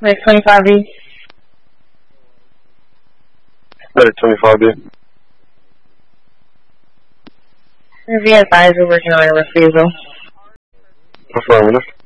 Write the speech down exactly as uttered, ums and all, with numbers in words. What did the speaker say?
Next twenty-five B. Medic twenty-five B. V S Is are working on a refusal. Affirmative.